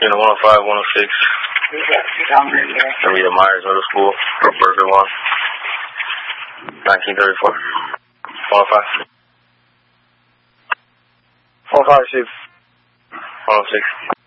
Unit 105, 106. Rita Myers Middle School, Burger 1, 1934. 105. 105, 6. 106.